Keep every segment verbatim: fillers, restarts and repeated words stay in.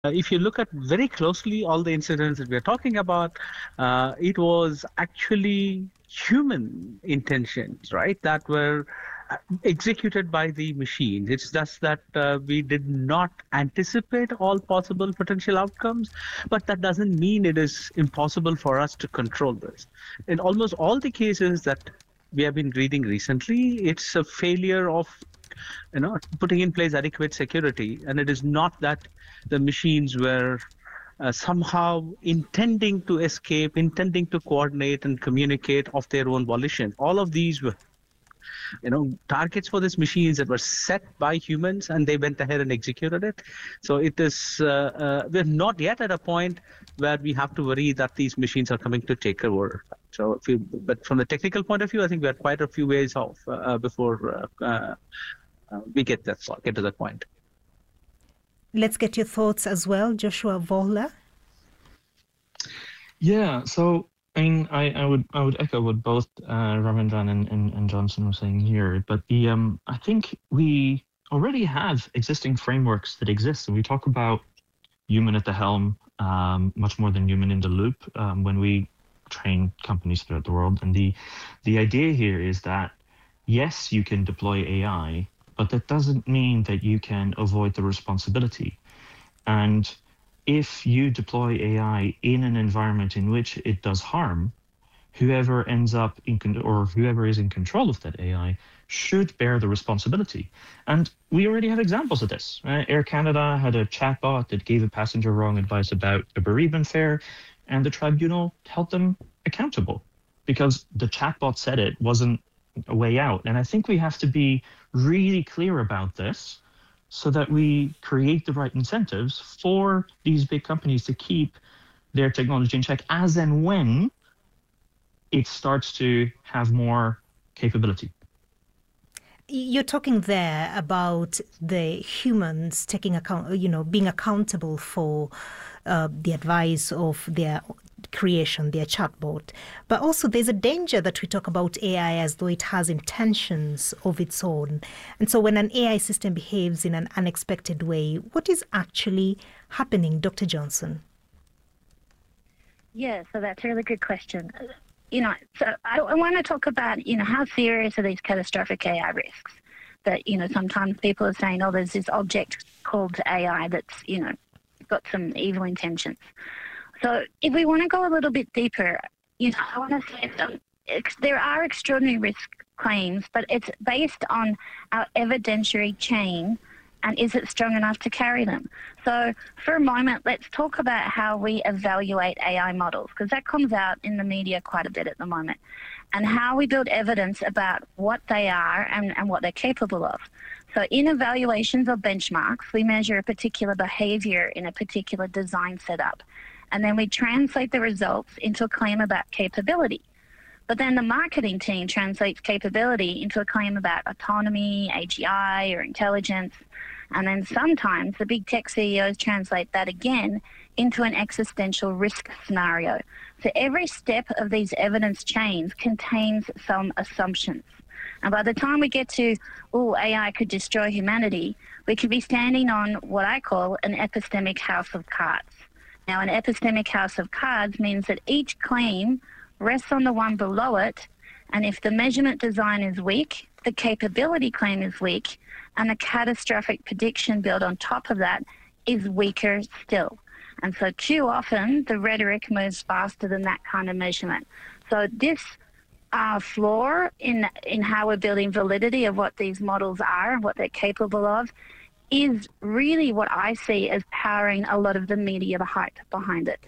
Uh, if you look at very closely all the incidents that we're talking about, uh, it was actually human intentions, right, that were uh, executed by the machines. It's just that uh, we did not anticipate all possible potential outcomes, but that doesn't mean it is impossible for us to control this. In almost all the cases that we have been reading recently, it's a failure of you know putting in place adequate security, and it is not that the machines were uh, somehow intending to escape, intending to coordinate and communicate of their own volition. All of these were you know targets for these machines that were set by humans, and they went ahead and executed it. So it is uh, uh, we're not yet at a point where we have to worry that these machines are coming to take over. So if you, but from the technical point of view, I think we're quite a few ways off uh, before uh, uh, uh, we get that get to that point. Let's get your thoughts as well, Joshua Vohler. Yeah, so I mean, I, I would I would echo what both uh, Ravindran and, and, and Johnson were saying here, but the um I think we already have existing frameworks that exist, and we talk about human at the helm um, much more than human in the loop um, when we train companies throughout the world. And the the idea here is that yes, you can deploy A I, but that doesn't mean that you can avoid the responsibility. And if you deploy A I in an environment in which it does harm, whoever ends up in con- or whoever is in control of that A I should bear the responsibility. And we already have examples of this. Uh, Air Canada had a chatbot that gave a passenger wrong advice about a bereavement fare, and the tribunal held them accountable because the chatbot said it wasn't a way out. And I think we have to be really clear about this so that we create the right incentives for these big companies to keep their technology in check as and when it starts to have more capability. You're talking there about the humans taking account, you know, being accountable for uh, the advice of their creation, their chatbot. But also there's a danger that we talk about A I as though it has intentions of its own. And so when an A I system behaves in an unexpected way, what is actually happening, Doctor Johnson? Yeah, so that's a really good question. You know, so I, I want to talk about, you know, how serious are these catastrophic A I risks? That, you know, sometimes people are saying, oh, there's this object called A I that's, you know, got some evil intentions. So if we want to go a little bit deeper, you know, I want to say that there are extraordinary risk claims, but it's based on our evidentiary chain, and is it strong enough to carry them? So for a moment, let's talk about how we evaluate A I models, because that comes out in the media quite a bit at the moment, and how we build evidence about what they are and, and what they're capable of. So in evaluations or benchmarks, we measure a particular behavior in a particular design setup, and then we translate the results into a claim about capability. But then the marketing team translates capability into a claim about autonomy, A G I, or intelligence. And then sometimes the big tech C E Os translate that again into an existential risk scenario. So every step of these evidence chains contains some assumptions. And by the time we get to, oh, A I could destroy humanity, we could be standing on what I call an epistemic house of cards. Now, an epistemic house of cards means that each claim rests on the one below it, and if the measurement design is weak, the capability claim is weak, and the catastrophic prediction built on top of that is weaker still. And so too often, the rhetoric moves faster than that kind of measurement. So this uh, flaw in, in how we're building validity of what these models are and what they're capable of is really what I see as powering a lot of the media hype behind it.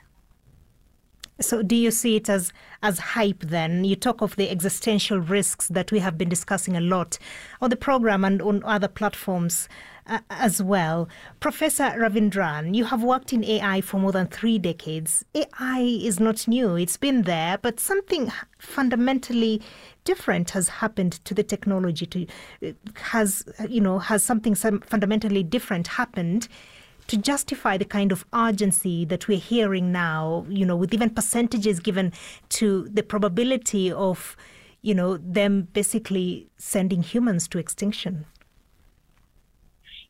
So do you see it as, as hype then? You talk of the existential risks that we have been discussing a lot on the program and on other platforms uh, as well. Professor Ravindran, you have worked in A I for more than three decades. A I is not new. It's been there, but something fundamentally different has happened to the technology. To has, you know, has something some fundamentally different happened to justify the kind of urgency that we're hearing now, you know, with even percentages given to the probability of, you know, them basically sending humans to extinction?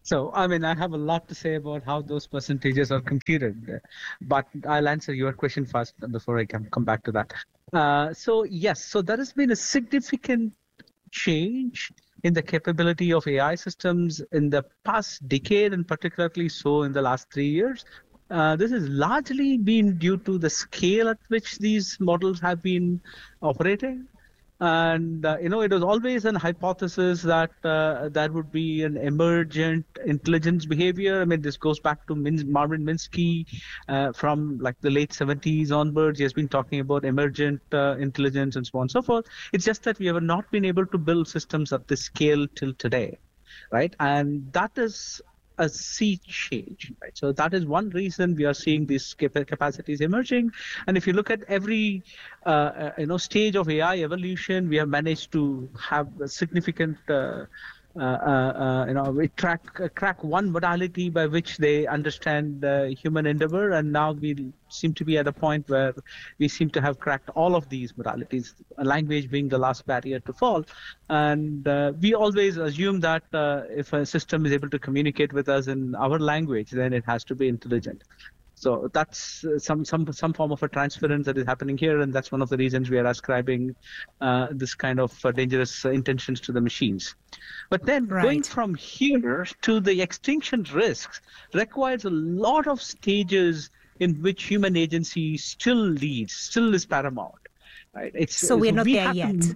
So, I mean, I have a lot to say about how those percentages are computed, but I'll answer your question first before I can come back to that. Uh, so, yes, so there has been a significant change in the capability of A I systems in the past decade, and particularly so in the last three years. Uh, this has largely been due to the scale at which these models have been operating. And, uh, you know, it was always an hypothesis that uh, there would be an emergent intelligence behavior. I mean, this goes back to Min- Marvin Minsky uh, from like the late seventies onwards. He has been talking about emergent uh, intelligence and so on and so forth. It's just that we have not been able to build systems at this scale till today, right? And that is a sea change, right? So that is one reason we are seeing these cap- capacities emerging. And if you look at every, uh, you know, stage of A I evolution, we have managed to have a significant, uh, uh, uh, you know, we track uh, crack one modality by which they understand uh, human endeavor, and now we seem to be at a point where we seem to have cracked all of these modalities, language being the last barrier to fall. And uh, we always assume that uh, if a system is able to communicate with us in our language, then it has to be intelligent. So that's uh, some some some form of a transference that is happening here, and that's one of the reasons we are ascribing uh, this kind of uh, dangerous uh, intentions to the machines. But then Right. going from here to the extinction risks requires a lot of stages in which human agency still leads, still is paramount. Right? It's, So we're not we there have yet. to-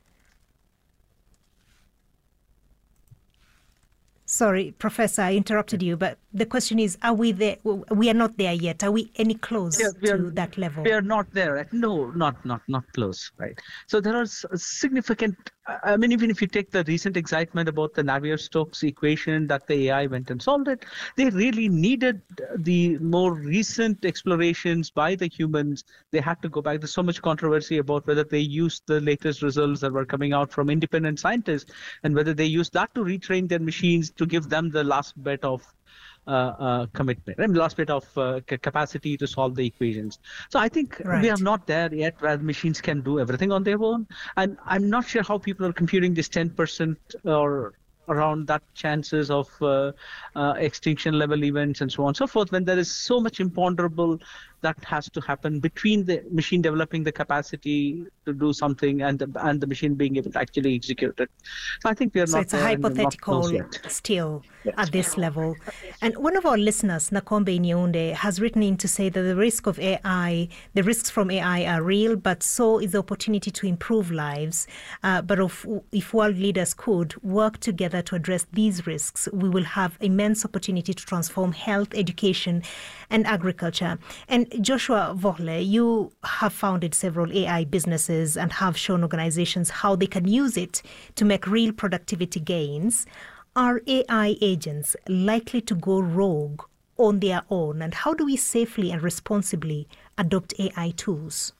Sorry, Professor, I interrupted you, but the question is, are we there? We are not there yet. Are we any close Yeah, we are- to that level? We are not there. Right? No, not not not close, right? So there are s- significant. I mean, even if you take the recent excitement about the Navier-Stokes equation that the A I went and solved it, they really needed the more recent explorations by the humans. They had to go back. There's so much controversy about whether they used the latest results that were coming out from independent scientists and whether they used that to retrain their machines to give them the last bit of uh, uh, commitment, I mean, last bit of uh, ca- capacity to solve the equations. So I think we Right. are not there yet where machines can do everything on their own. And I'm not sure how people are computing this ten percent or around that chances of uh, uh, extinction level events and so on and so forth, when there is so much imponderable that has to happen between the machine developing the capacity to do something and the, and the machine being able to actually execute it. So I think we are So not it's a there and we're not hypothetical close yet. still Yes. at this level. And one of our listeners, Nakombe Nyeunde, has written in to say that the risk of A I, the risks from A I are real, but so is the opportunity to improve lives. Uh, but if, if world leaders could work together to address these risks, we will have immense opportunity to transform health, education, and agriculture. And Joshua Vohle, you have founded several A I businesses and have shown organizations how they can use it to make real productivity gains. Are A I agents likely to go rogue on their own? And how do we safely and responsibly adopt A I tools?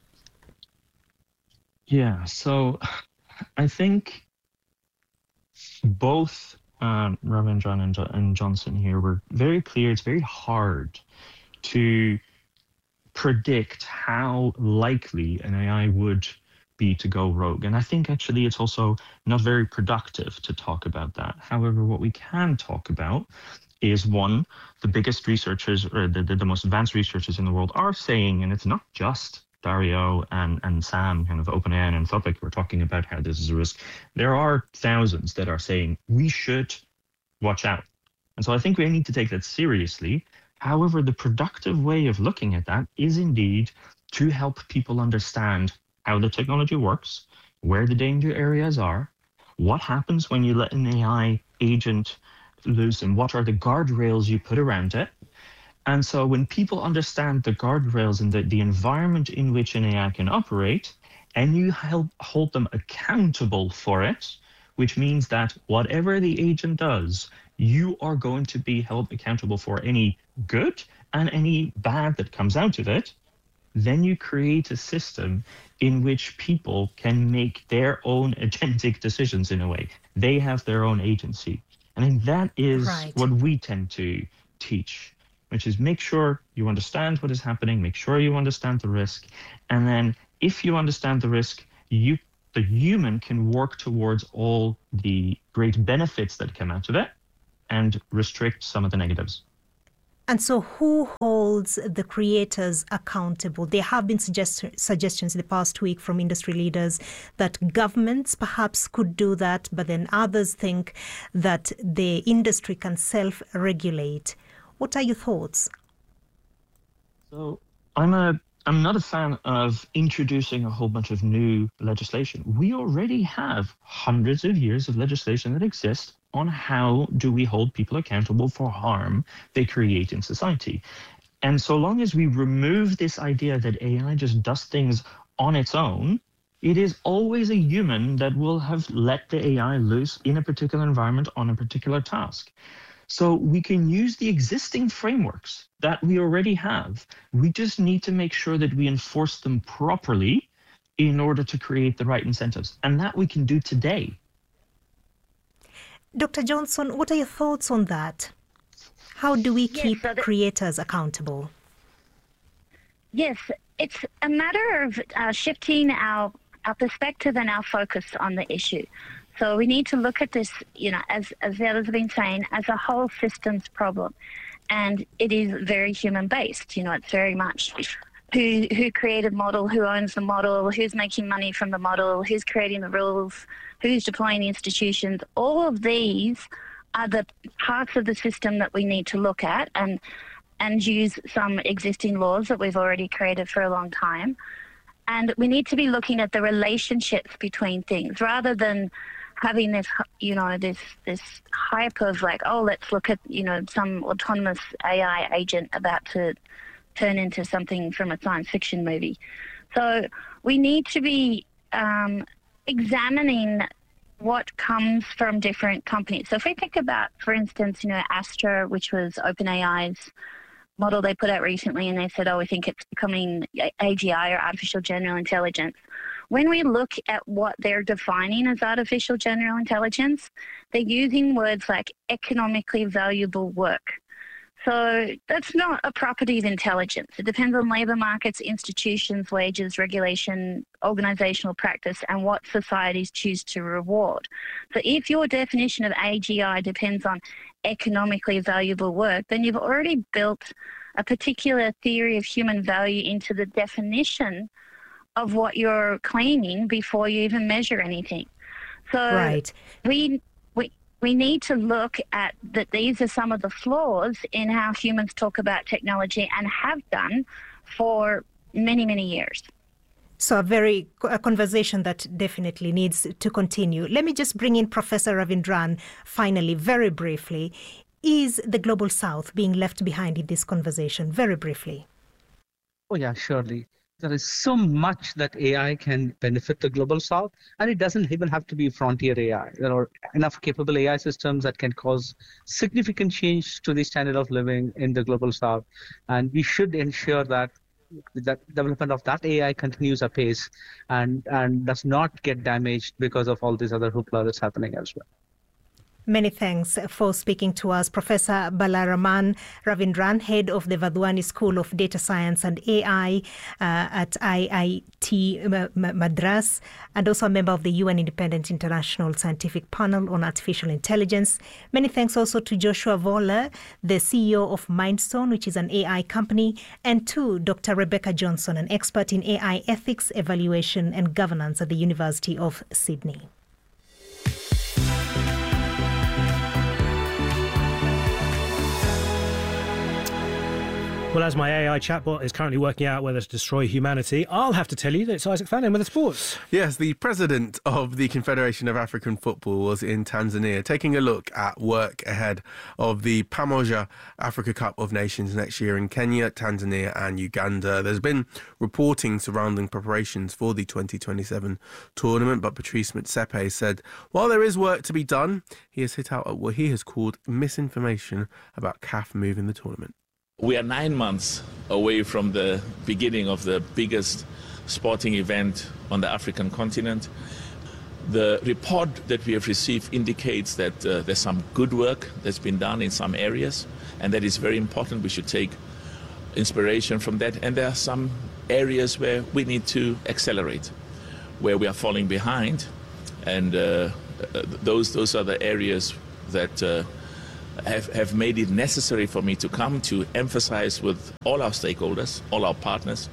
Yeah, so I think both um, Ravindran and, Jo- and Johnson here were very clear. It's very hard to predict how likely an A I would be to go rogue. And I think actually it's also not very productive to talk about that. However, what we can talk about is one, the biggest researchers or the, the, the most advanced researchers in the world are saying, and it's not just Dario and, and Sam, kind of OpenAI and Anthropic, who are talking about how this is a risk. There are thousands that are saying we should watch out. And so I think we need to take that seriously. However, the productive way of looking at that is indeed to help people understand how the technology works, where the danger areas are, what happens when you let an A I agent loose, and what are the guardrails you put around it. And so when people understand the guardrails and the, the environment in which an A I can operate, and you help hold them accountable for it, which means that whatever the agent does, you are going to be held accountable for any good and any bad that comes out of it, then you create a system in which people can make their own agentic decisions in a way. They have their own agency. And I think that is Right. what we tend to teach, which is make sure you understand what is happening, make sure you understand the risk, and then if you understand the risk, you the human can work towards all the great benefits that come out of it. and restrict some of the negatives. And so who holds the creators accountable? There have been suggest- suggestions in the past week from industry leaders that governments perhaps could do that, but then others think that the industry can self-regulate. What are your thoughts? So I'm a I'm not a fan of introducing a whole bunch of new legislation. We already have hundreds of years of legislation that exists on how do we hold people accountable for harm they create in society. And so long as we remove this idea that A I just does things on its own, it is always a human that will have let the A I loose in a particular environment on a particular task. So we can use the existing frameworks that we already have. We just need to make sure that we enforce them properly in order to create the right incentives. And that we can do today. Doctor Johnson, what are your thoughts on that? How do we Yes, keep so the- creators accountable? Yes, it's a matter of uh, shifting our, our perspective and our focus on the issue. So we need to look at this, you know, as, as the others have been saying, as a whole systems problem. And it is very human-based. You know, it's very much who who created the model, who owns the model, who's making money from the model, who's creating the rules, who's deploying the institutions. All of these are the parts of the system that we need to look at and and use some existing laws that we've already created for a long time. And we need to be looking at the relationships between things rather than having this, you know, this this hype of like, oh, let's look at, you know, some autonomous A I agent about to turn into something from a science fiction movie. So we need to be um, examining what comes from different companies. So if we think about, for instance, you know, Astra, which was OpenAI's model they put out recently, and they said, oh, we think it's becoming A G I or artificial general intelligence. When we look at what they're defining as artificial general intelligence, they're using words like economically valuable work. So that's not a property of intelligence. It depends on labour markets, institutions, wages, regulation, organisational practice, and what societies choose to reward. So if your definition of A G I depends on economically valuable work, then you've already built a particular theory of human value into the definition of what you're claiming before you even measure anything. So Right. we we we need to look at that these are some of the flaws in how humans talk about technology and have done for many, many years. So a very a conversation that definitely needs to continue. Let me just bring in Professor Ravindran finally, very briefly. Is the Global South being left behind in this conversation? Very briefly. Oh, yeah, surely. There is so much that A I can benefit the Global South, and it doesn't even have to be frontier A I. There are enough capable A I systems that can cause significant change to the standard of living in the Global South, and we should ensure that that development of that A I continues apace and, and does not get damaged because of all this other hoopla that's happening elsewhere. Many thanks for speaking to us, Professor Balaraman Ravindran, head of the Vadhwani School of Data Science and A I uh, at I I T Madras, and also a member of the U N Independent International Scientific Panel on Artificial Intelligence. Many thanks also to Joshua Voller, the C E O of Mindstone, which is an A I company, and to Doctor Rebecca Johnson, an expert in A I ethics, evaluation and governance at the University of Sydney. Well, as my A I chatbot is currently working out whether to destroy humanity, I'll have to tell you that it's Isaac Fannin with the sports. Yes, the president of the Confederation of African Football was in Tanzania taking a look at work ahead of the Pamoja Africa Cup of Nations next year in Kenya, Tanzania and Uganda. There's been reporting surrounding preparations for the twenty twenty-seven tournament, but Patrice Motsepe said while there is work to be done, he has hit out at what he has called misinformation about C A F moving the tournament. We are nine months away from the beginning of the biggest sporting event on the African continent. The report that we have received indicates that uh, there's some good work that's been done in some areas, and that is very important. We should take inspiration from that. And there are some areas where we need to accelerate, where we are falling behind. And uh, those, those are the areas that uh, have, have made it necessary for me to come to emphasize with all our stakeholders, all our partners.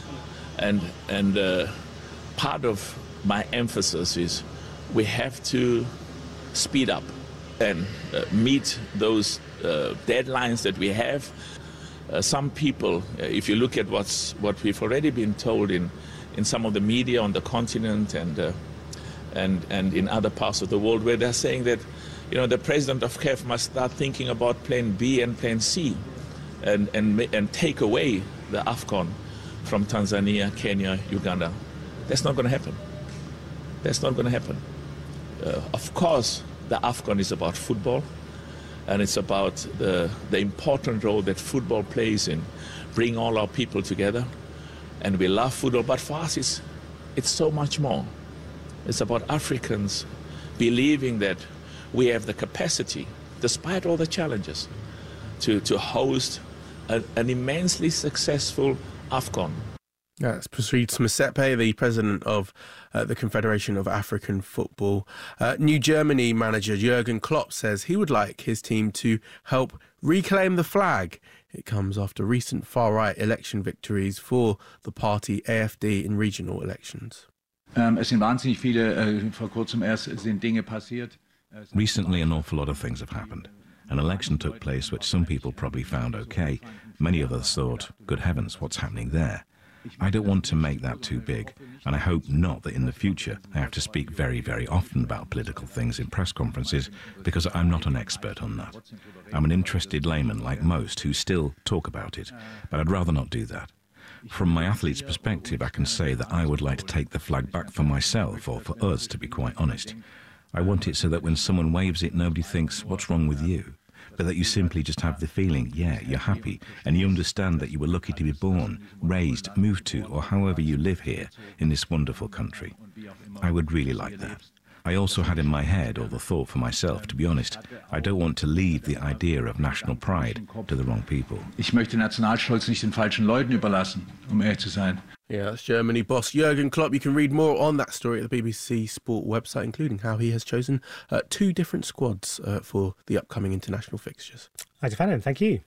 And, and uh, part of my emphasis is we have to speed up and uh, meet those uh, deadlines that we have. Uh, some people, uh, if you look at what's, what we've already been told in, in some of the media on the continent and, uh, and, and in other parts of the world, where they're saying that, you know, the president of C A F must start thinking about plan B and plan C and, and, and take away the AFCON from Tanzania, Kenya, Uganda. That's not going to happen. That's not going to happen. Uh, of course, the AFCON is about football, and it's about the, the important role that football plays in bringing all our people together. And we love football, but for us, it's, it's so much more. It's about Africans believing that we have the capacity, despite all the challenges, to, to host a, an immensely successful AFCON. That's Patrice Motsepe, the president of uh, the Confederation of African Football. Uh, New Germany manager Jurgen Klopp says he would like his team to help reclaim the flag. It comes after recent far-right election victories for the party A F D in regional elections. Um, es sind wahnsinnig viele, uh, vor kurzem erst sind Dinge passiert. Recently, an awful lot of things have happened. An election took place which some people probably found okay. Many others thought, good heavens, what's happening there? I don't want to make that too big, and I hope not that in the future I have to speak very, very often about political things in press conferences, because I'm not an expert on that. I'm an interested layman like most who still talk about it, but I'd rather not do that. From my athlete's perspective, I can say that I would like to take the flag back for myself, or for us, to be quite honest. I want it so that when someone waves it, nobody thinks, what's wrong with you? But that you simply just have the feeling, yeah, you're happy, and you understand that you were lucky to be born, raised, moved to, or however you live here in this wonderful country. I would really like that. I also had in my head, or the thought for myself, to be honest, I don't want to leave the idea of national pride to the wrong people. Ich möchte Nationalstolz nicht den falschen Leuten überlassen, um ehrlich zu sein. Yeah, that's Germany boss Jurgen Klopp. You can read more on that story at the B B C Sport website, including how he has chosen uh, two different squads uh, for the upcoming international fixtures. Isaac Fannin, thank you.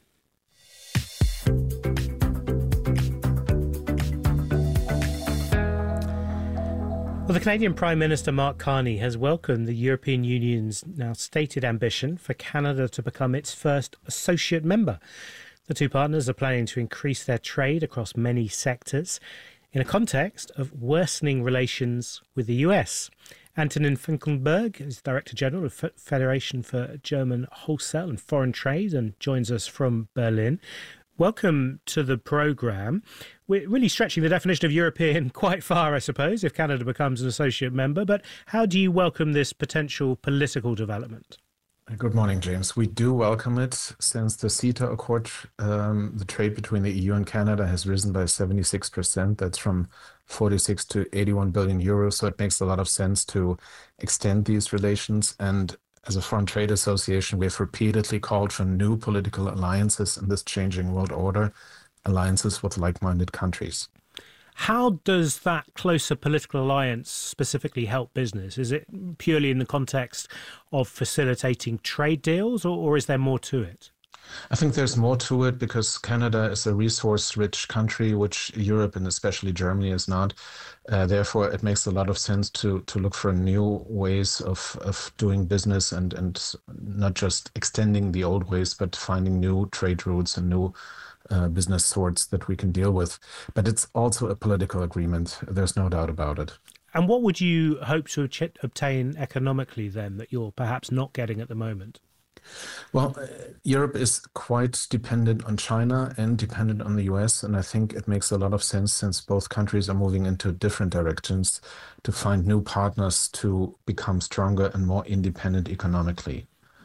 Well, the Canadian Prime Minister Mark Carney has welcomed the European Union's now stated ambition for Canada to become its first associate member. The two partners are planning to increase their trade across many sectors in a context of worsening relations with the U S. Antonin Finkelnberg is Director General of F- Federation for German Wholesale and Foreign Trade and joins us from Berlin. Welcome to the programme. We're really stretching the definition of European quite far, I suppose, if Canada becomes an associate member. But how do you welcome this potential political development? Good morning, James. We do welcome it. Since the CETA Accord, um, the trade between the E U and Canada has risen by seventy-six percent. That's from forty-six to eighty-one billion euros. So it makes a lot of sense to extend these relations. And as a Foreign Trade Association, we've repeatedly called for new political alliances in this changing world order, alliances with like-minded countries. How does that closer political alliance specifically help business? Is it purely in the context of facilitating trade deals, or, or is there more to it? I think there's more to it because Canada is a resource-rich country, which Europe and especially Germany is not. Uh, therefore, it makes a lot of sense to to look for new ways of, of doing business and, and not just extending the old ways, but finding new trade routes and new uh, business sorts that we can deal with. But it's also a political agreement. There's no doubt about it. And what would you hope to ach- obtain economically then that you're perhaps not getting at the moment? Well, uh, Europe is quite dependent on China and dependent on the U S, and I think it makes a lot of sense, since both countries are moving into different directions, to find new partners to become stronger and more independent economically.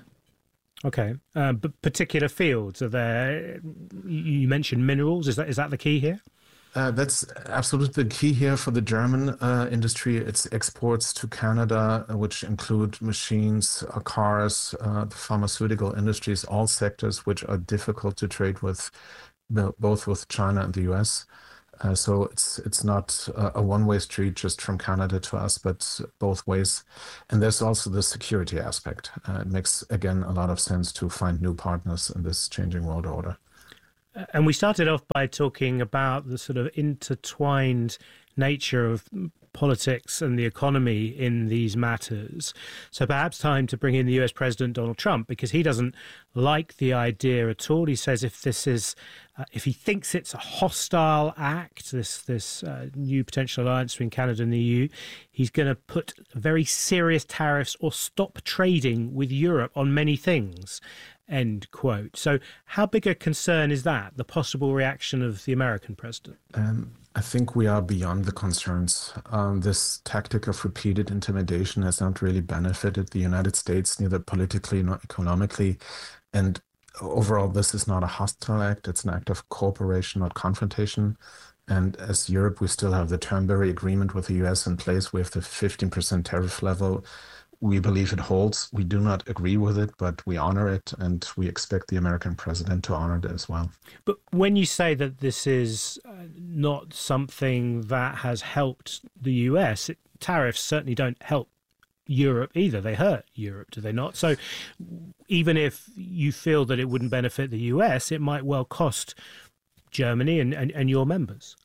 Okay, uh, but particular fields, are there? You mentioned minerals. Is that is that the key here? Uh, that's absolutely the key here for the German uh, industry. It's exports to Canada, which include machines, uh, cars, uh, the pharmaceutical industries, all sectors which are difficult to trade with, both with China and the U S. Uh, so it's it's not a, a one-way street just from Canada to us, but both ways. And there's also the security aspect. Uh, it makes, again, a lot of sense to find new partners in this changing world order. And we started off by talking about the sort of intertwined nature of politics and the economy in these matters. So perhaps time to bring in the U S President Donald Trump, because he doesn't like the idea at all. He says if this is, uh, if he thinks it's a hostile act, this this uh, new potential alliance between Canada and the E U, he's going to put very serious tariffs or stop trading with Europe on many things. End quote. So how big a concern is that, the possible reaction of the American president? Um, I think we are beyond the concerns. Um, this tactic of repeated intimidation has not really benefited the United States, neither politically nor economically. And overall, this is not a hostile act. It's an act of cooperation, not confrontation. And as Europe, we still have the Turnberry Agreement with the U S in place. We have the fifteen percent tariff level. We believe it holds. We do not agree with it, but we honor it, and we expect the American president to honor it as well. But when you say that this is not something that has helped the U S, it, tariffs certainly don't help Europe either. They hurt Europe, do they not? So even if you feel that it wouldn't benefit the U S, it might well cost Germany and, and, and your members.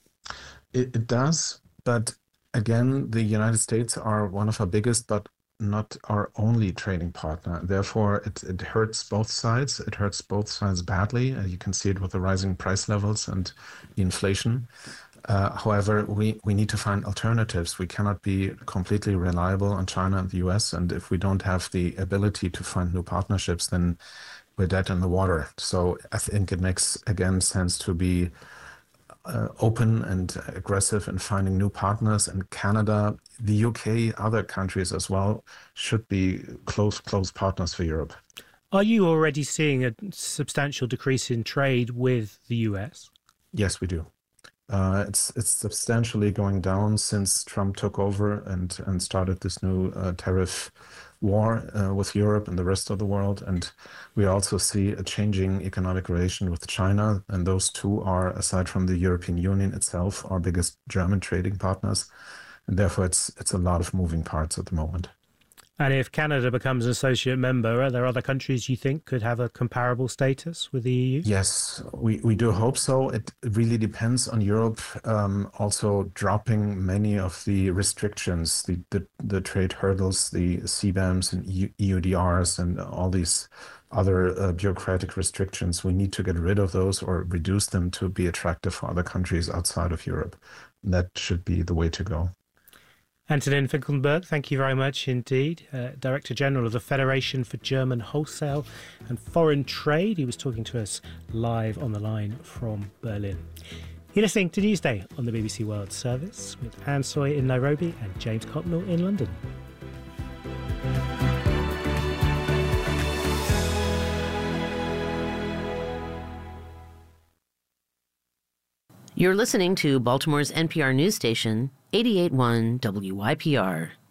It, it does, but again, the United States are one of our biggest, but not our only trading partner. Therefore, it, it hurts both sides. It hurts both sides badly. Uh, you can see it with the rising price levels and the inflation. Uh, however, we, we need to find alternatives. We cannot be completely reliable on China and the U S. And if we don't have the ability to find new partnerships, then we're dead in the water. So I think it makes, again, sense to be Uh, open and aggressive in finding new partners. And Canada, the U K, other countries as well should be close, close partners for Europe. Are you already seeing a substantial decrease in trade with the U S? Yes, we do. Uh, it's it's substantially going down since Trump took over and, and started this new uh, tariff war uh, with Europe and the rest of the world. And we also see a changing economic relation with China. And those two are, aside from the European Union itself, our biggest German trading partners. And therefore, it's it's a lot of moving parts at the moment. And if Canada becomes an associate member, are there other countries you think could have a comparable status with the E U? Yes, we, we do hope so. It really depends on Europe um, also dropping many of the restrictions, the, the, the trade hurdles, the C BAMs and E U D Rs and all these other uh, bureaucratic restrictions. We need to get rid of those or reduce them to be attractive for other countries outside of Europe. And that should be the way to go. Antonin Finkelnberg, thank you very much indeed. Uh, Director General of the Federation for German Wholesale and Foreign Trade. He was talking to us live on the line from Berlin. You're listening to Newsday on the B B C World Service with Anne Soy in Nairobi and James Cotnell in London. You're listening to Baltimore's N P R news station, eighty-eight point one W Y P R.